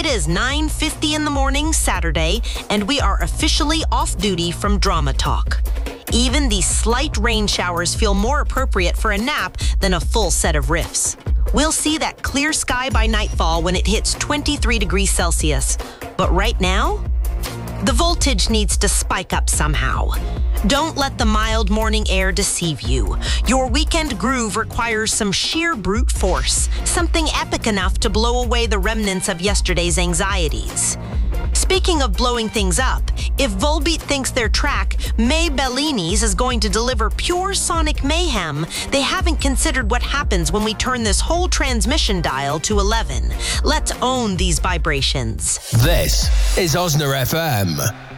It is 9:50 in the morning Saturday, and we are officially off duty from Drama Talk. Even these slight rain showers feel more appropriate for a nap than a full set of riffs. We'll see that clear sky by nightfall when it hits 23 degrees Celsius. But right now, the voltage needs to spike up somehow. Don't let the mild morning air deceive you. Your weekend groove requires some sheer brute force, something epic enough to blow away the remnants of yesterday's anxieties. Speaking of blowing things up, if Volbeat thinks their track, May Bellini's, is going to deliver pure sonic mayhem, they haven't considered what happens when we turn this whole transmission dial to 11. Let's own these vibrations. This is Osna FM.